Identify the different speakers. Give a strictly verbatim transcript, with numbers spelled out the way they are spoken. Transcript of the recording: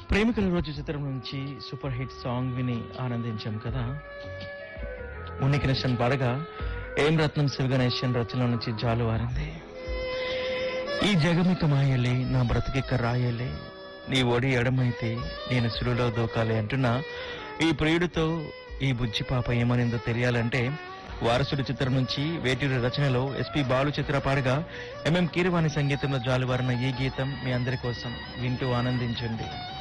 Speaker 1: ప్రేమికుల రోజు చిత్రం నుంచి సూపర్ హిట్ సాంగ్ విని ఆనందించాం కదా. ఉనికి పాడగా ఏం రత్నం శివగణేశన్ రచనల నుంచి జాలువారింది. ఈ జగమిక మాయలే నా బ్రతికెక్క రాయలే, నీ ఒడి ఎడమైతే నేను సులులో దూకాలి అంటున్న ఈ ప్రియుడితో ఈ బుజ్జి పాప ఏమనిందో తెలియాలంటే వారసుడి చిత్రం నుంచి వేటూరి రచనలో ఎస్పి బాలు చిత్ర పాడగా ఎంఎం కీరవాణి సంగీతంలో జాలువారిన ఈ గీతం మీ అందరి కోసం వింటూ ఆనందించండి.